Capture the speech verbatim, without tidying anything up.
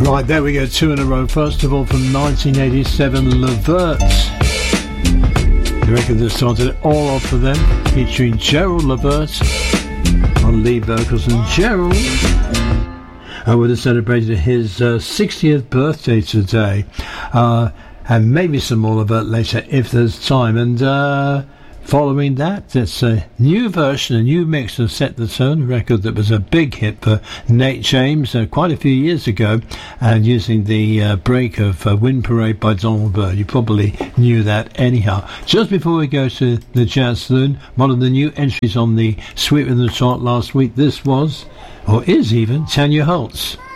Right, there we go, two in a row. First of all, from nineteen eighty-seven, Levert. The record that started it all off for them, featuring Gerald Levert on lead vocals, and Gerald uh, would have celebrated his uh, sixtieth birthday today, uh, and maybe some more Levert later if there's time. And uh, following that, it's a new version, a new mix of Set the Tone, a record that was a big hit for Nate James uh, quite a few years ago, and using the uh, break of uh, Wind Parade by Donald Byrd. You probably knew that anyhow. Just before we go to the Jazz Saloon, one of the new entries on the Sweep in the Chart last week, this was, or is even, Tanya Holtz.